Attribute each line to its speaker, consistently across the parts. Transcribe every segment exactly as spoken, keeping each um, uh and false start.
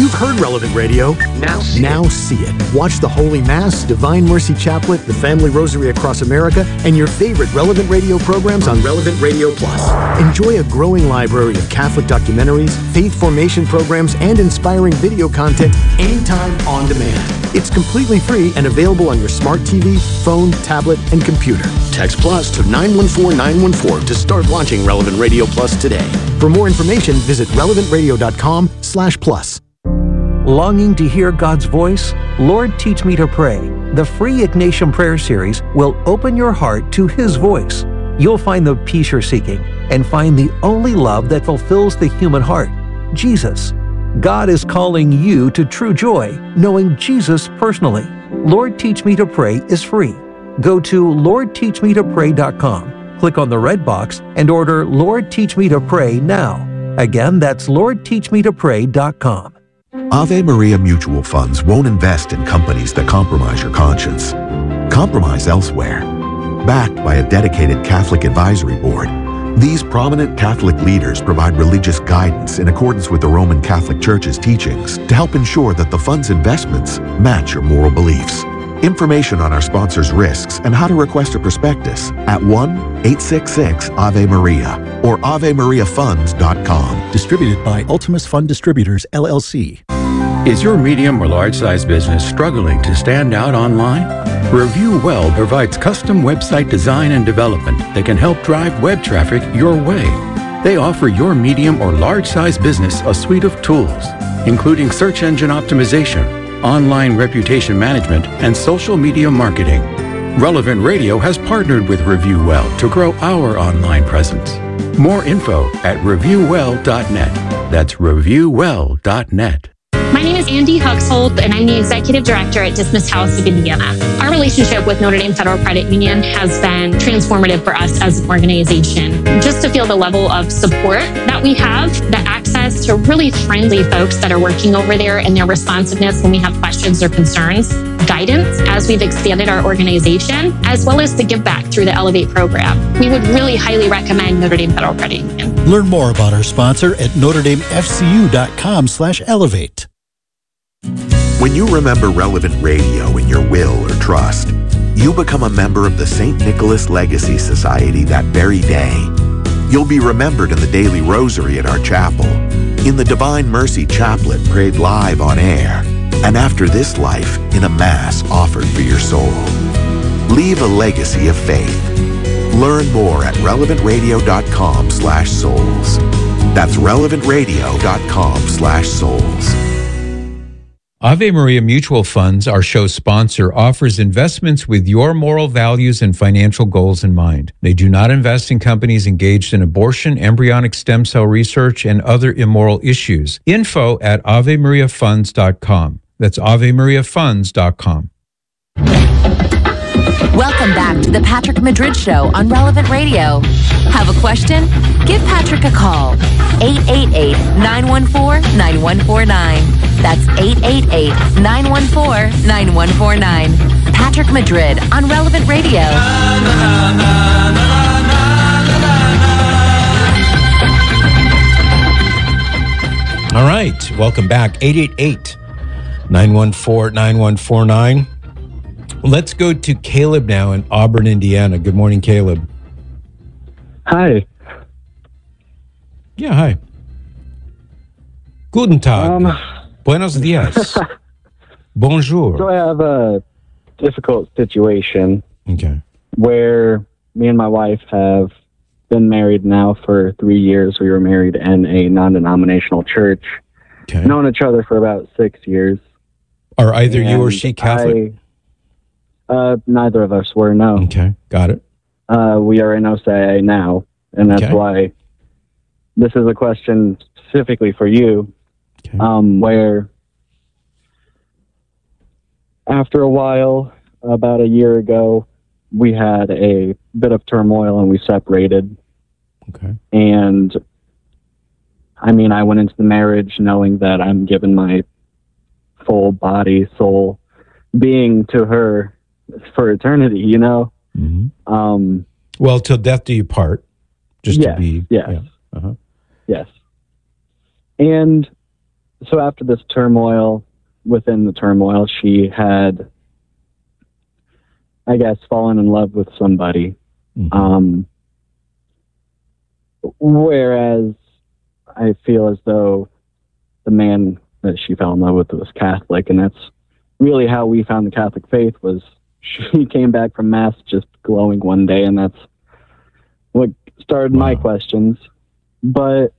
Speaker 1: You've heard Relevant Radio. Now see, now see it. Watch the Holy Mass, Divine Mercy Chaplet, the Family Rosary Across America, and your favorite Relevant Radio programs on Relevant Radio Plus. Enjoy a growing library of Catholic documentaries, faith formation programs, and inspiring video content anytime on demand. It's completely free and available on your smart T V, phone, tablet, and computer. Text Plus to nine one four nine one four to start launching Relevant Radio Plus today. For more information, visit relevant radio dot com slash plus.
Speaker 2: Longing to hear God's voice? Lord, Teach Me to Pray. The free Ignatian Prayer Series will open your heart to His voice. You'll find the peace you're seeking and find the only love that fulfills the human heart, Jesus. God is calling you to true joy, knowing Jesus personally. Lord, Teach Me to Pray is free. Go to lord teach me to pray dot com, click on the red box, and order Lord, Teach Me to Pray now. Again, that's lord teach me to pray dot com.
Speaker 3: Ave Maria Mutual Funds won't invest in companies that compromise your conscience. Compromise elsewhere. Backed by a dedicated Catholic advisory board, these prominent Catholic leaders provide religious guidance in accordance with the Roman Catholic Church's teachings to help ensure that the fund's investments match your moral beliefs. Information on our sponsors' risks and how to request a prospectus at one eight six six Ave Maria or ave maria funds dot com.
Speaker 4: Distributed by Ultimus Fund Distributors, L L C.
Speaker 5: Is your medium or large-size business struggling to stand out online? Review Well provides custom website design and development that can help drive web traffic your way. They offer your medium or large-size business a suite of tools, including search engine optimization, online reputation management, and social media marketing. Relevant Radio has partnered with Review Well to grow our online presence. More info at review well dot net. That's review well dot net.
Speaker 6: My name is Andy Huxhold, and I'm the Executive Director at Dismiss House of Indiana. Our relationship with Notre Dame Federal Credit Union has been transformative for us as an organization. Just to feel the level of support that we have, the access to really friendly folks that are working over there, and their responsiveness when we have questions or concerns, guidance as we've expanded our organization, as well as the give back through the Elevate program. We would really highly recommend Notre Dame Federal Credit Union.
Speaker 4: Learn more about our sponsor at notre dame f c u dot com slash elevate.
Speaker 3: When you remember Relevant Radio in your will or trust, you become a member of the Saint Nicholas Legacy Society that very day. You'll be remembered in the daily rosary at our chapel, in the Divine Mercy Chaplet prayed live on air, and after this life in a Mass offered for your soul. Leave a legacy of faith. Learn more at relevant radio dot com slash souls. That's relevant radio dot com slash souls.
Speaker 7: Ave Maria Mutual Funds, our show sponsor, offers investments with your moral values and financial goals in mind. They do not invest in companies engaged in abortion, embryonic stem cell research, and other immoral issues. Info at ave maria funds dot com. That's ave maria funds dot com.
Speaker 8: Welcome back to the Patrick Madrid Show on Relevant Radio. Have a question? Give Patrick a call. eight eight eight, nine one four, nine one four nine. That's eight eight eight, nine one four, nine one four nine. Patrick Madrid on Relevant Radio.
Speaker 9: All right. Welcome back. eight eight eight, nine one four, nine one four nine. Let's go to Caleb now in Auburn, Indiana. Good morning, Caleb.
Speaker 10: Hi.
Speaker 9: Yeah, hi. Guten Tag.
Speaker 10: Um,
Speaker 9: Buenos dias. Bonjour.
Speaker 10: So I have a difficult situation.
Speaker 9: Okay.
Speaker 10: Where me and my wife have been married now for three years. We were married in a non-denominational church.
Speaker 9: Okay.
Speaker 10: Known each other for about six years.
Speaker 9: Are either you or she Catholic?
Speaker 10: I, uh, neither of us were, no.
Speaker 9: Okay, got it.
Speaker 10: Uh, we are in O S A A now, and that's
Speaker 9: Okay.
Speaker 10: why this is a question specifically for you,
Speaker 9: okay.
Speaker 10: um, where after a while, about a year ago, we had a bit of turmoil and we separated.
Speaker 9: Okay.
Speaker 10: And I mean, I went into the marriage knowing that I'm giving my full body, soul, being to her for eternity, you know?
Speaker 9: Mm-hmm.
Speaker 10: Um,
Speaker 9: well, till death do you part. Just
Speaker 10: yes,
Speaker 9: to be.
Speaker 10: Yes.
Speaker 9: Yeah. Uh-huh.
Speaker 10: Yes. And so after this turmoil, within the turmoil, she had, I guess, fallen in love with somebody. Mm-hmm. Um, whereas I feel as though the man that she fell in love with was Catholic, and that's really how we found the Catholic faith. Was she came back from Mass just glowing one day, and that's what started wow. my questions. But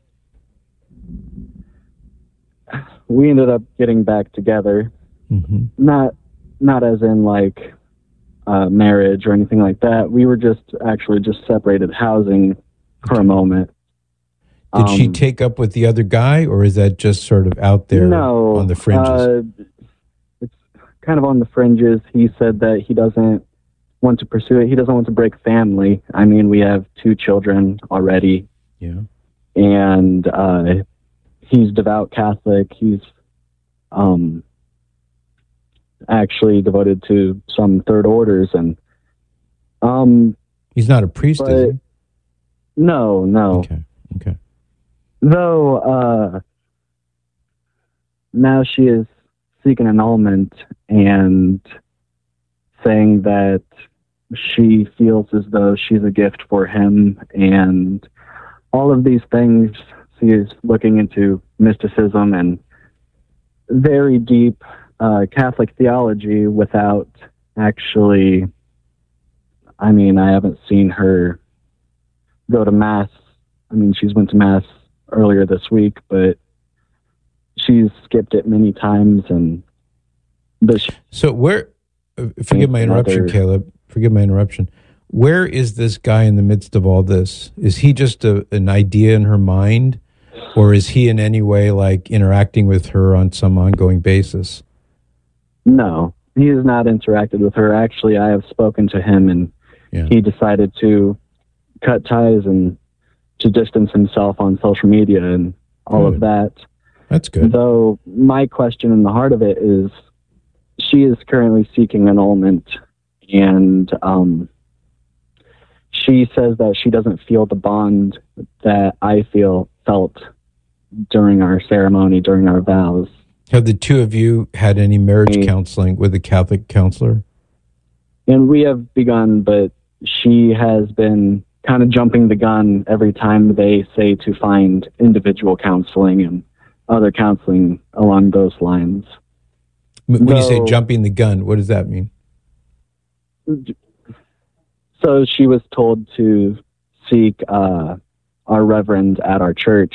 Speaker 10: we ended up getting back together, mm-hmm. not not as in like uh, marriage or anything like that. We were just actually just separated housing for a moment.
Speaker 9: Did um, she take up with the other guy, or is that just sort of out there
Speaker 10: no,
Speaker 9: on the fringes?
Speaker 10: Uh, it's kind of on the fringes. He said that he doesn't want to pursue it. He doesn't want to break family. I mean, we have two children already.
Speaker 9: Yeah.
Speaker 10: And uh, he's devout Catholic. He's um, actually devoted to some third orders. And um,
Speaker 9: he's not a priest, is he?
Speaker 10: No, no.
Speaker 9: Okay, okay.
Speaker 10: Though uh, now she is seeking annulment and saying that she feels as though she's a gift for him, and all of these things. She is looking into mysticism and very deep uh, Catholic theology without actually, I mean, I haven't seen her go to Mass. I mean, she's went to Mass earlier this week, but she's skipped it many times. And but she,
Speaker 9: so where, forgive my interruption, another, Caleb, forgive my interruption. Where is this guy in the midst of all this? Is he just a, an idea in her mind, or is he in any way like interacting with her on some ongoing basis?
Speaker 10: No, he has not interacted with her. Actually, I have spoken to him, and yeah. he decided to cut ties and to distance himself on social media and all good. of that.
Speaker 9: That's good.
Speaker 10: Though my question in the heart of it is, she is currently seeking annulment, and um, she says that she doesn't feel the bond that I feel felt during our ceremony, during our vows.
Speaker 9: Have the two of you had any marriage I, counseling with a Catholic counselor?
Speaker 10: And we have begun, but she has been kind of jumping the gun every time they say to find individual counseling and other counseling along those lines.
Speaker 9: When so, you say jumping the gun, what does that mean?
Speaker 10: So she was told to seek uh, our reverend at our church,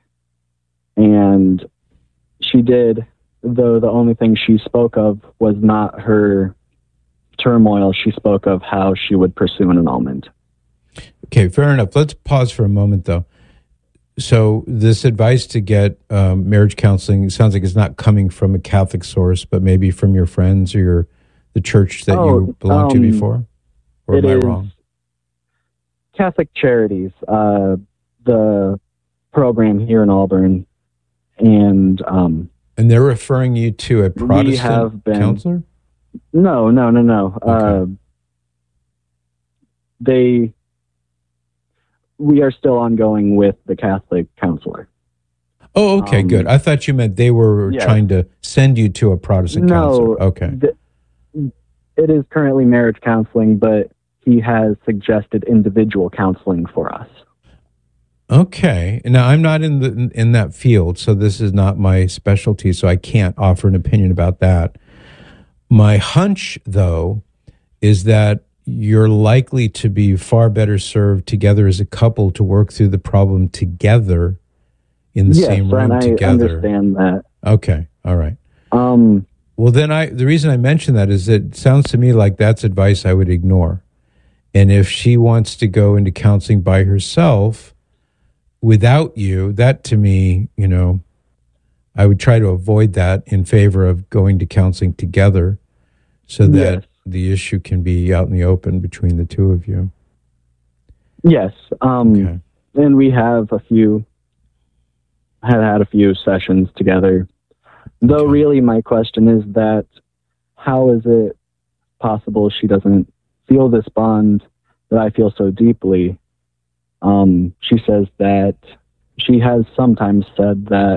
Speaker 10: and she did, though the only thing she spoke of was not her turmoil. She spoke of how she would pursue an annulment.
Speaker 9: Okay, fair enough. Let's pause for a moment, though. So this advice to get um, marriage counseling sounds like it's not coming from a Catholic source, but maybe from your friends or your the church that oh, you belonged um, to before? Or am I wrong?
Speaker 10: Catholic Charities, uh, the program here in Auburn, and um,
Speaker 9: and they're referring you to a Protestant
Speaker 10: we have been,
Speaker 9: counselor?
Speaker 10: No, no, no, no. Okay. Uh, they, we are still ongoing with the Catholic counselor.
Speaker 9: Oh, okay, um, good. I thought you meant they were yeah. trying to send you to a Protestant
Speaker 10: no,
Speaker 9: counselor. Okay.
Speaker 10: Th- it is currently marriage counseling, but he has suggested individual counseling for us.
Speaker 9: Okay. Now, I'm not in the in that field, so this is not my specialty, so I can't offer an opinion about that. My hunch, though, is that you're likely to be far better served together as a couple to work through the problem together in the
Speaker 10: yes,
Speaker 9: same room
Speaker 10: and I
Speaker 9: together.
Speaker 10: understand that.
Speaker 9: Okay. All right.
Speaker 10: Um,
Speaker 9: well, then I the reason I mention that is it sounds to me like that's advice I would ignore. And if she wants to go into counseling by herself without you, that to me, you know, I would try to avoid that in favor of going to counseling together so that yes. the issue can be out in the open between the two of you.
Speaker 10: Yes. Um,
Speaker 9: okay.
Speaker 10: And we have a few, had had a few sessions together. Though okay. really my question is that how is it possible she doesn't feel this bond that I feel so deeply? Um, she says that she has sometimes said that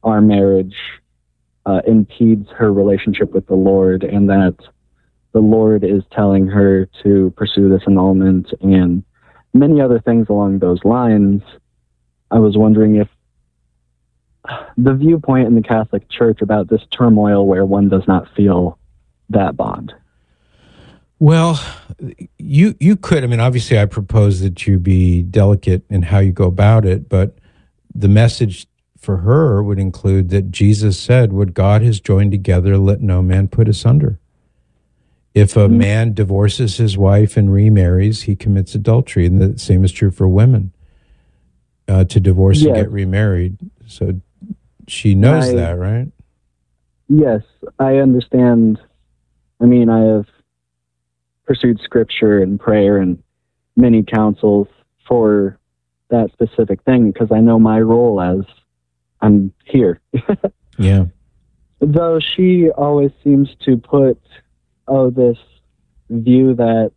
Speaker 10: our marriage uh, impedes her relationship with the Lord, and that the Lord is telling her to pursue this annulment and many other things along those lines. I was wondering if the viewpoint in the Catholic Church about this turmoil where one does not feel that bond.
Speaker 9: Well, you you could, I mean, obviously I propose that you be delicate in how you go about it, but the message for her would include that Jesus said, what God has joined together, let no man put asunder. If a man divorces his wife and remarries, he commits adultery. And the same is true for women, uh, to divorce yes. and get remarried. So she knows I, that, right?
Speaker 10: Yes, I understand. I mean, I have pursued scripture and prayer and many counsels for that specific thing because I know my role as I'm here.
Speaker 9: Yeah.
Speaker 10: Though she always seems to put oh, this view that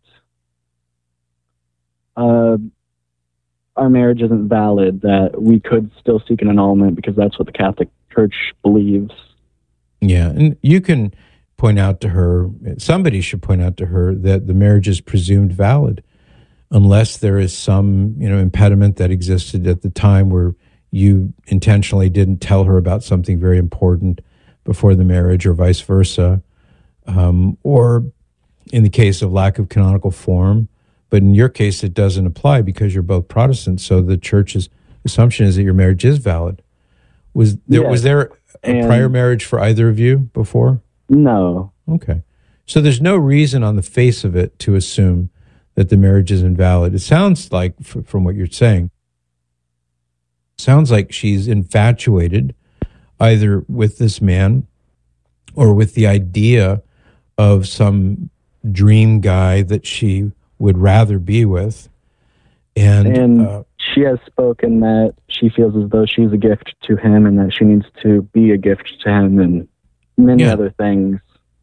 Speaker 10: uh, our marriage isn't valid, that we could still seek an annulment because that's what the Catholic Church believes.
Speaker 9: Yeah, and you can point out to her, somebody should point out to her that the marriage is presumed valid unless there is some, you know, impediment that existed at the time where you intentionally didn't tell her about something very important before the marriage or vice versa. Um, or in the case of lack of canonical form, but in your case, it doesn't apply because you're both Protestants. So the church's assumption is that your marriage is valid. Was there yes. was there a and prior marriage for either of you before?
Speaker 10: No.
Speaker 9: Okay. So there's no reason on the face of it to assume that the marriage is invalid. It sounds like, f- from what you're saying, sounds like she's infatuated either with this man or with the idea of some dream guy that she would rather be with. And,
Speaker 10: and
Speaker 9: uh,
Speaker 10: she has spoken that she feels as though she's a gift to him and that she needs to be a gift to him and many yeah. other things.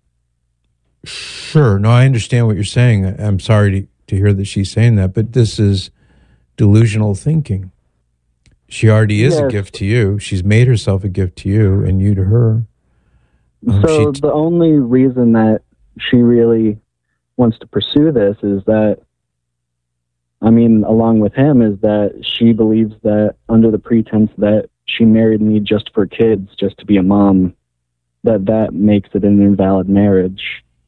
Speaker 9: Sure. No, I understand what you're saying. I'm sorry to, to hear that she's saying that, but this is delusional thinking. She already is yes. a gift to you. She's made herself a gift to you and you to her.
Speaker 10: Um, so t- the only reason that she really wants to pursue this is that, I mean, along with him, is that she believes that under the pretense that she married me just for kids, just to be a mom, that that makes it an invalid marriage.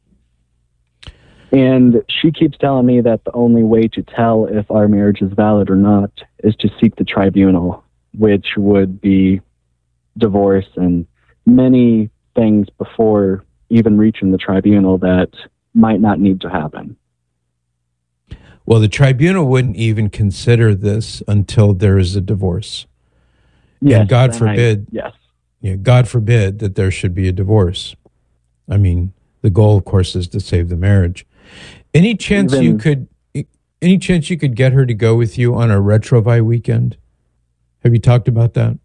Speaker 10: And she keeps telling me that the only way to tell if our marriage is valid or not is to seek the tribunal, which would be divorce and many things before even reaching the tribunal that might not need to happen.
Speaker 9: Well, the tribunal wouldn't even consider this until there is a divorce.
Speaker 10: Yes,
Speaker 9: and God forbid,
Speaker 10: I, yes.
Speaker 9: Yeah, God forbid that there should be a divorce. I mean, the goal, of course, is to save the marriage. Any chance even, you could, any chance you could get her to go with you on a Retrouvaille weekend? Have you talked about that?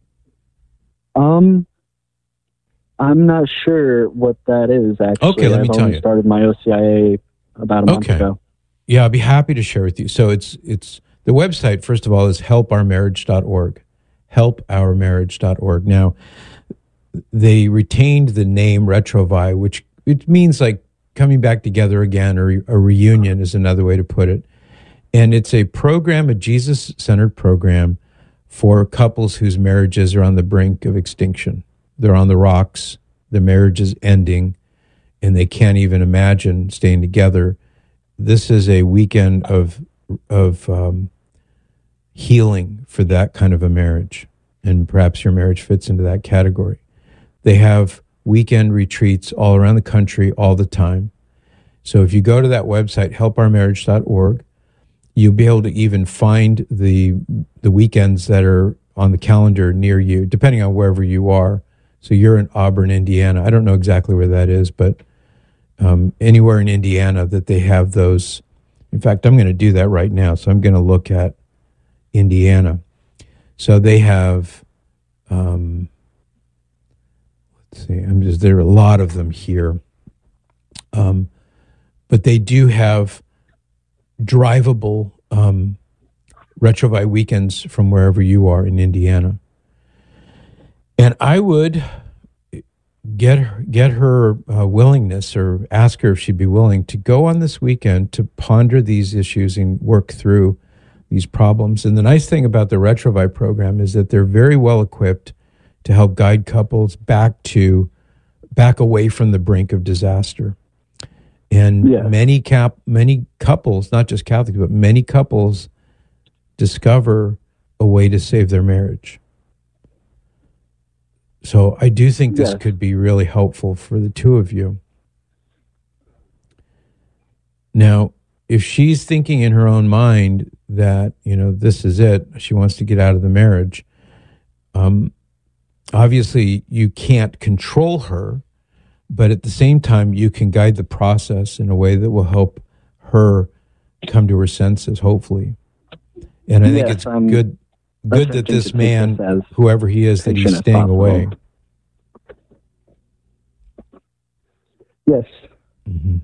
Speaker 10: Um, I'm not sure what that is, actually.
Speaker 9: Okay, let me
Speaker 10: I've
Speaker 9: tell
Speaker 10: only
Speaker 9: you.
Speaker 10: started my O C I A about a month
Speaker 9: okay.
Speaker 10: ago.
Speaker 9: Yeah, I'll be happy to share with you. So it's it's the website, first of all, is help our marriage dot org. help our marriage dot org. Now, they retained the name Retrouvaille, which it means like coming back together again, or a reunion is another way to put it. And it's a program, a Jesus-centered program for couples whose marriages are on the brink of extinction. They're on the rocks, their marriage is ending, and they can't even imagine staying together. This is a weekend of of um, healing for that kind of a marriage, and perhaps your marriage fits into that category. They have weekend retreats all around the country all the time. So if you go to that website, help our marriage dot org, you'll be able to even find the the weekends that are on the calendar near you, depending on wherever you are. So you're in Auburn, Indiana. I don't know exactly where that is, but um, anywhere in Indiana that they have those. In fact, I'm going to do that right now. So I'm going to look at Indiana. So they have, um, let's see, I'm just, there are a lot of them here. Um, but they do have drivable um, Retrouvaille weekends from wherever you are in Indiana. And I would get her, get her uh, willingness, or ask her if she'd be willing to go on this weekend to ponder these issues and work through these problems. And the nice thing about the Retrovive program is that they're very well equipped to help guide couples back to back away from the brink of disaster. And yeah. many cap many couples, not just Catholics, but many couples discover a way to save their marriage. So I do think this yes. could be really helpful for the two of you. Now, if she's thinking in her own mind that, you know, this is it, she wants to get out of the marriage, um, obviously you can't control her, but at the same time, you can guide the process in a way that will help her come to her senses, hopefully. And I yes, think it's um, good good that this man, this whoever he is, that he's staying away.
Speaker 10: Yes.
Speaker 9: Mm-hmm.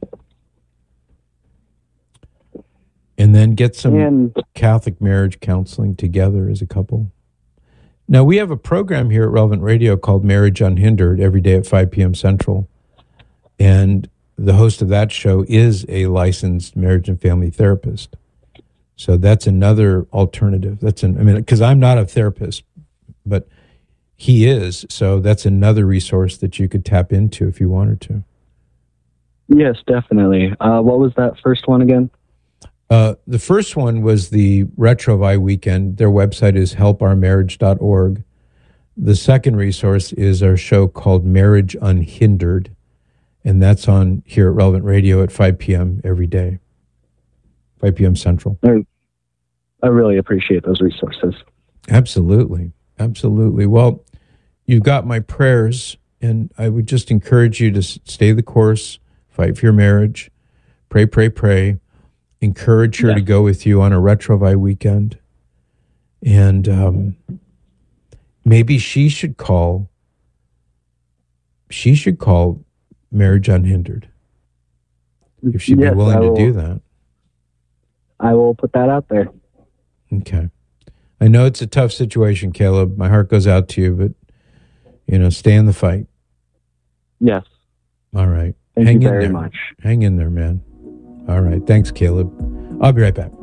Speaker 9: And then get some and, Catholic marriage counseling together as a couple. Now, we have a program here at Relevant Radio called Marriage Unhindered every day at five p.m. Central. And the host of that show is a licensed marriage and family therapist. So that's another alternative. That's an, I mean, because I'm not a therapist, but he is. So that's another resource that you could tap into if you wanted to.
Speaker 10: Yes, definitely. Uh, what was that first one again?
Speaker 9: Uh, the first one was the Retrovive weekend. Their website is help our marriage dot org. The second resource is our show called Marriage Unhindered, and that's on here at Relevant Radio at five p.m. every day, five p.m. Central.
Speaker 10: I, I really appreciate those resources.
Speaker 9: Absolutely. Absolutely. Well, you've got my prayers, and I would just encourage you to stay the course, fight for your marriage, pray, pray, pray. Encourage her yeah. to go with you on a Retrovive weekend. And um, maybe she should call, she should call Marriage Unhindered, if she'd yes, be willing will, to do that.
Speaker 10: I will put that out there.
Speaker 9: Okay. I know it's a tough situation, Caleb. My heart goes out to you, but, you know, stay in the fight.
Speaker 10: Yes.
Speaker 9: All right.
Speaker 10: Thank
Speaker 9: Hang
Speaker 10: you
Speaker 9: in
Speaker 10: very
Speaker 9: there.
Speaker 10: much.
Speaker 9: Hang in there, man. All right. Thanks, Caleb. I'll be right back.